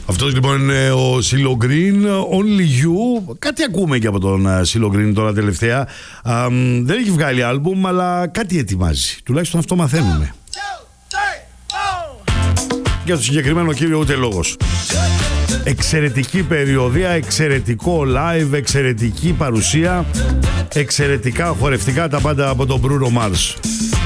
Αυτός λοιπόν είναι ο CeeLo Green, Only You. Κάτι ακούμε και από τον CeeLo Green τώρα τελευταία. Δεν έχει βγάλει άλμπουμ, αλλά κάτι ετοιμάζει. Τουλάχιστον αυτό μαθαίνουμε. Για το συγκεκριμένο κύριο ούτε λόγος. Εξαιρετική περιοδία, εξαιρετικό live, εξαιρετική παρουσία, εξαιρετικά χορευτικά τα πάντα από τον Bruno Mars.